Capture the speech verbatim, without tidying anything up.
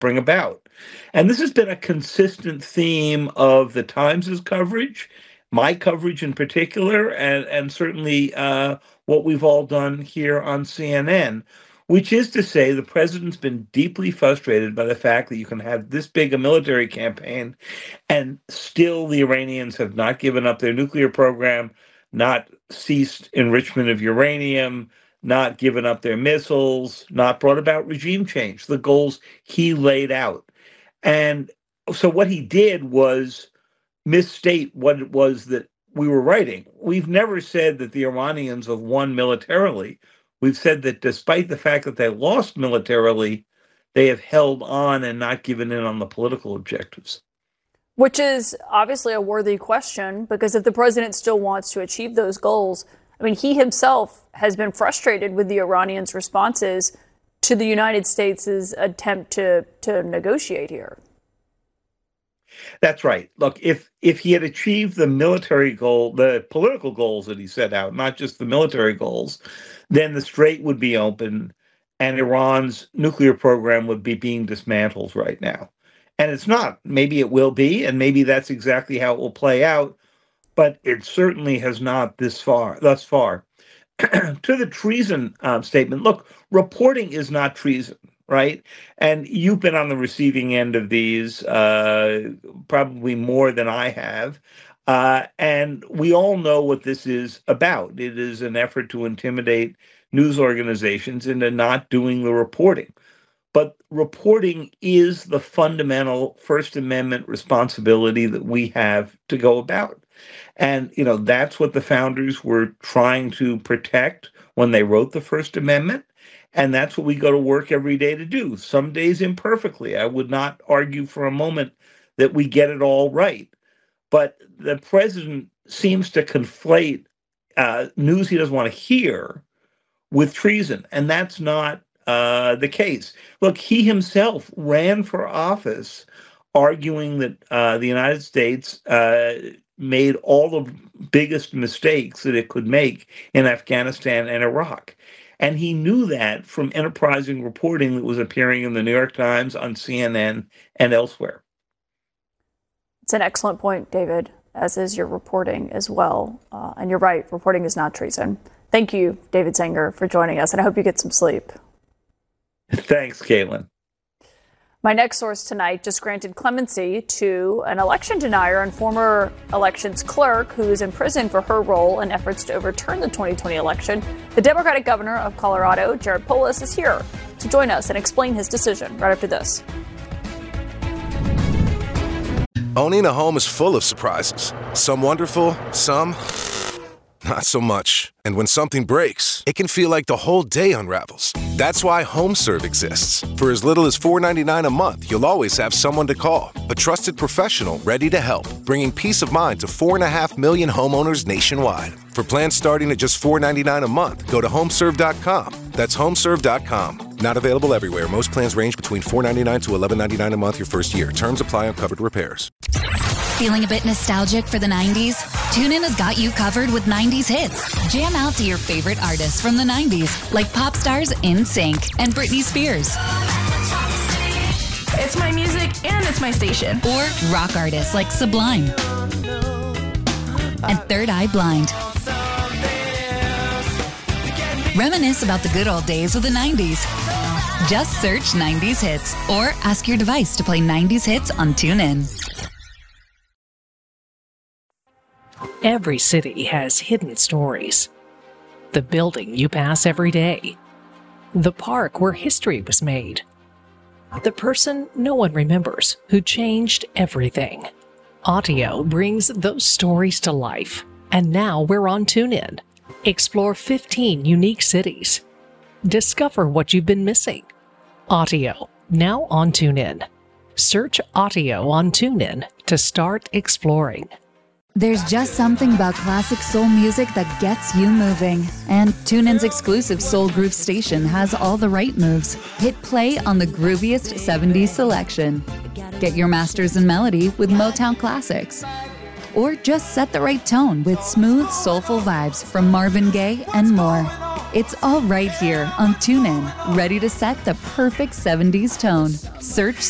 bring about. And this has been a consistent theme of the Times' coverage, my coverage in particular, and, and certainly uh, what we've all done here on C N N, which is to say the president's been deeply frustrated by the fact that you can have this big a military campaign and still the Iranians have not given up their nuclear program, not ceased enrichment of uranium, not given up their missiles, not brought about regime change, the goals he laid out. And so what he did was misstate what it was that we were writing. We've never said that the Iranians have won militarily. We've said that despite the fact that they lost militarily, they have held on and not given in on the political objectives. Which is obviously a worthy question, because if the president still wants to achieve those goals, I mean, he himself has been frustrated with the Iranians' responses to the United States' attempt to, to negotiate here. That's right. Look, if if he had achieved the military goal, the political goals that he set out, not just the military goals, then the Strait would be open and Iran's nuclear program would be being dismantled right now. And it's not. Maybe it will be, and maybe that's exactly how it will play out, but it certainly has not this far, thus far. To the treason um, statement, look, reporting is not treason. Right. And you've been on the receiving end of these uh, probably more than I have. Uh, and we all know what this is about. It is an effort to intimidate news organizations into not doing the reporting. But reporting is the fundamental First Amendment responsibility that we have to go about. And, you know, that's what the founders were trying to protect when they wrote the First Amendment. And that's what we go to work every day to do, some days imperfectly. I would not argue for a moment that we get it all right. But the president seems to conflate uh, news he doesn't want to hear with treason. And that's not uh, the case. Look, he himself ran for office arguing that uh, the United States uh, made all the biggest mistakes that it could make in Afghanistan and Iraq. And he knew that from enterprising reporting that was appearing in the New York Times, on C N N, and elsewhere. It's an excellent point, David, as is your reporting as well. Uh, and you're right, reporting is not treason. Thank you, David Sanger, for joining us, and I hope you get some sleep. Thanks, Caitlin. My next source tonight just granted clemency to an election denier and former elections clerk who is in prison for her role in efforts to overturn the twenty twenty election. The Democratic governor of Colorado, Jared Polis, is here to join us and explain his decision right after this. Owning a home is full of surprises. Some wonderful, some not so much. And when something breaks, it can feel like the whole day unravels. That's why HomeServe exists. For as little as four dollars and ninety-nine cents a month, you'll always have someone to call. A trusted professional ready to help, bringing peace of mind to four point five million homeowners nationwide. For plans starting at just four dollars and ninety-nine cents a month, go to homeserve dot com. That's homeserve dot com. Not available everywhere. Most plans range between four dollars and ninety-nine cents to eleven dollars and ninety-nine cents a month your first year. Terms apply on covered repairs. Feeling a bit nostalgic for the nineties? TuneIn has got you covered with nineties hits. Jam out to your favorite artists from the nineties, like pop stars NSYNC and Britney Spears. It's my music and it's my station. Or rock artists like Sublime and Third Eye Blind. Reminisce about the good old days with the nineties. Just search nineties hits or ask your device to play nineties hits on TuneIn. Every city has hidden stories. The building you pass every day. The park where history was made. The person no one remembers who changed everything. Audio brings those stories to life. And now we're on TuneIn. Explore fifteen unique cities. Discover what you've been missing. Audio, now on TuneIn. Search Audio on TuneIn to start exploring. There's just something about classic soul music that gets you moving. And TuneIn's exclusive Soul Groove station has all the right moves. Hit play on the grooviest seventies selection. Get your masters in melody with Motown classics. Or just set the right tone with smooth, soulful vibes from Marvin Gaye and more. It's all right here on TuneIn, ready to set the perfect seventies tone. Search